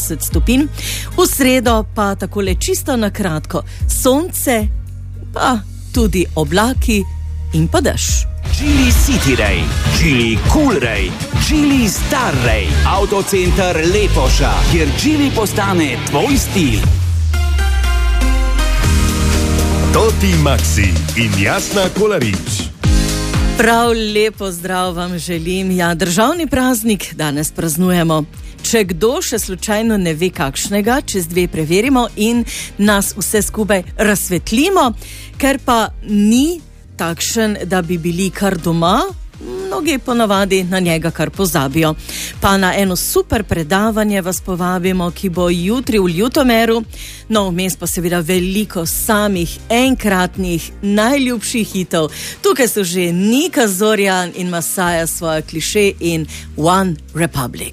20 stopinj. V sredo pa takole čisto na kratko sonce, pa tudi oblaki in pa dež. Chili City Ray, Chili Cool Ray, Chili Star Ray, Autocenter Lepoša, kjer Chili postane tvoj stil. Toti Maxi in Jasna Kolarič. Prav lepo zdrav vam želim. Ja, državni praznik danes praznujemo. Če kdo še slučajno ne ve kakšnega, čez 2 preverimo in nas vse skupaj razsvetlimo, ker pa ni takšen, da bi bili kar doma, mnogi ponavadi na njega kar pozabijo. Pa na eno super predavanje vas povabimo, ki bo jutri v Ljutomeru, no vmes pa seveda veliko samih enkratnih najljubših hitov. Tukaj so že Nika Zorjan in Masaja svoje kliše in One Republic.